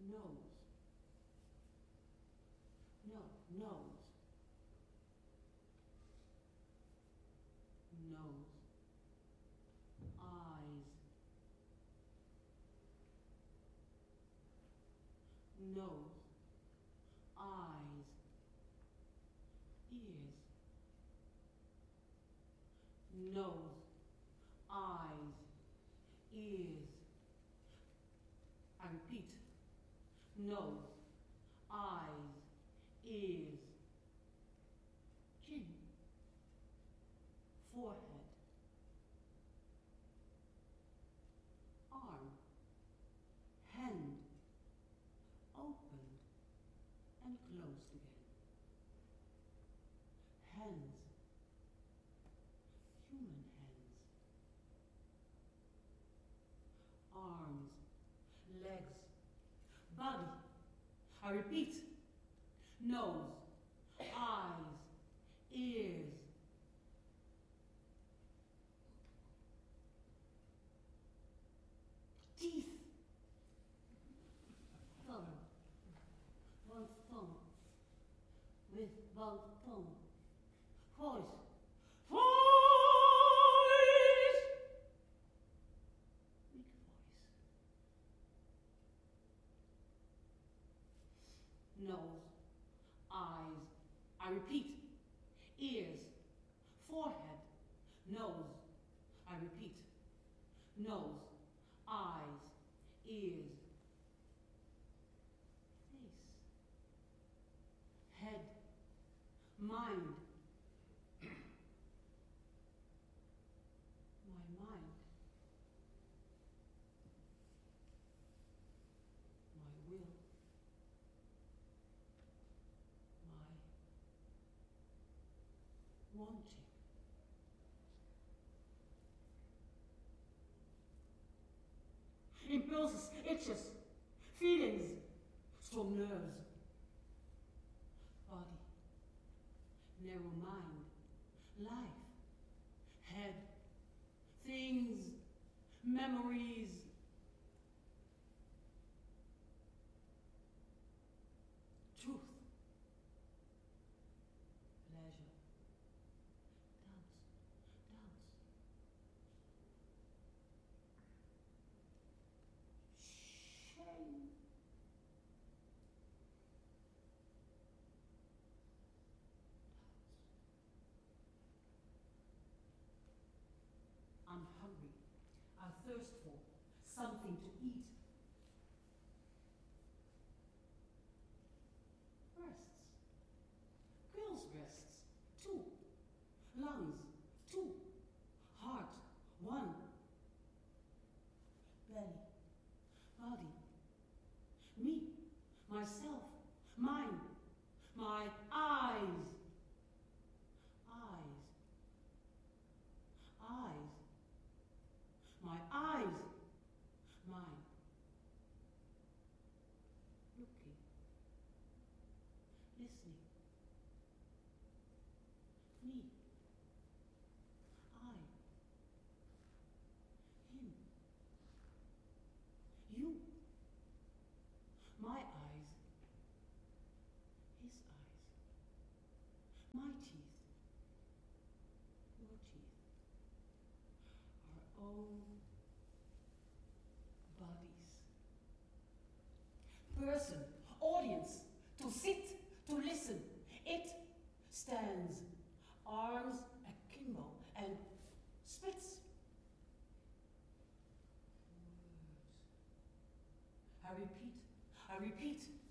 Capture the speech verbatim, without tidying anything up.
nose, no, nose, nose, eyes, nose, eyes, ears, nose, eyes, ears. I repeat, nose, eyes, ears, chin, forehead, arm, hand, opened and closed again. Hands, human hands, arms, legs, body. I repeat, nose, eyes, ears, teeth, thumb, one thumb, with one thumb, voice, voice, weak voice, nose, eyes, I repeat, ears, forehead, nose, I repeat, nose, eyes, ears, face, head, mind, my mind, my will, my wanting. Impulses, itches, feelings, strong nerves, body, narrow mind, life, head, things, memories, truth, pleasure, dance, dance, shame, I'm hungry. I thirst for something to eat. Breasts. Girls' breasts. Two. Lungs. Two. Heart. One. Belly. Body. Me. Myself. Mine. My eyes. Eyes. Eyes. My eyes, mine, looking, listening, me, I, him, you, my eyes, his eyes, my teeth, your teeth, our own bodies. Person, audience, to sit, to listen. It stands, arms akimbo, and splits. Words. I repeat, I repeat.